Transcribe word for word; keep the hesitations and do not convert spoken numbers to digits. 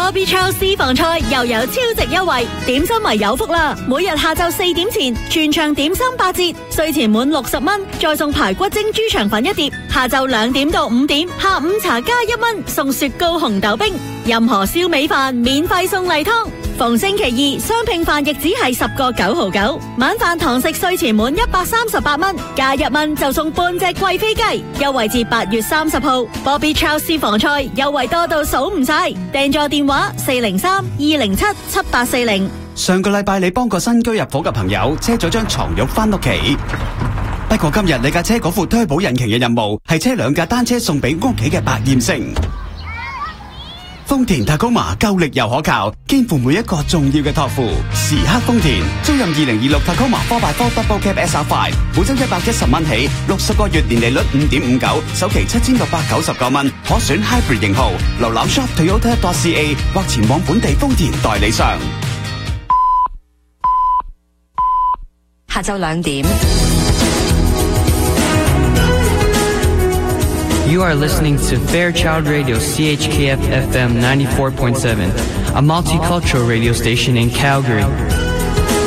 Bobby Chow 私房菜又有超值優惠，點心咪有福啦！每日下晝四點前，全場點心八折，稅前滿六十蚊，再送排骨蒸豬腸粉一碟。下晝兩點到五點，下午茶加一蚊，送雪糕紅豆冰。任何燒味飯免費送例湯。逢星期二，雙拼飯亦只係十個九毫九。晚飯堂食稅前滿一百三十八蚊，加一蚊就送半隻貴妃雞。優惠至八月三十號。Bobby Chow 私房菜優惠多到數唔晒，訂座電話四零三二零七七八四零。 上個禮拜你幫個新居入伙嘅朋友車咗張床褥翻屋企，不過今日你架車嗰副推保引擎嘅任務係車兩架單車送俾屋企嘅百厭星。豐田Tacoma夠力又可靠，肩負每一個重要嘅託付。時刻豐田，租任二零二六Tacoma four by four Double Cab S R five， 每周一百一十蚊起，六十個月年利率五點五九，首期七千六百九十九蚊，可選 Hybrid 型號。瀏覽 shop toyota dot c a 或前往本地豐田代理商。 下晝兩點。 You are listening to Fairchild Radio C H K F F M ninety-four point seven, a multicultural radio station in Calgary.